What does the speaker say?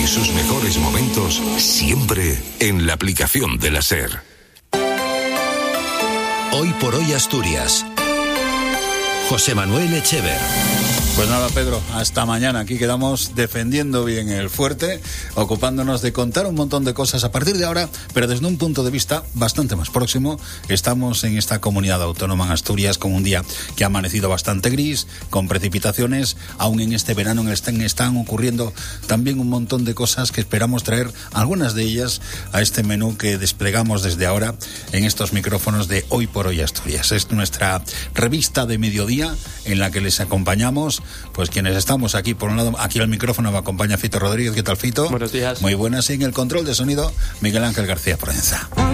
y sus mejores momentos siempre en la aplicación de la SER. Hoy por hoy Asturias. José Manuel Echever. Pues nada, Pedro, hasta mañana. Aquí quedamos defendiendo bien el fuerte, ocupándonos de contar un montón de cosas a partir de ahora, pero desde un punto de vista bastante más próximo. Estamos en esta comunidad autónoma en Asturias con un día que ha amanecido bastante gris, con precipitaciones. Aún en este verano están ocurriendo también un montón de cosas que esperamos traer, algunas de ellas, a este menú que desplegamos desde ahora en estos micrófonos de Hoy por Hoy Asturias. Es nuestra revista de mediodía en la que les acompañamos pues quienes estamos aquí. Por un lado, aquí al micrófono me acompaña Fito Rodríguez. ¿Qué tal, Fito? Buenos días. Muy buenas. Y en el control de sonido, Miguel Ángel García Proenza.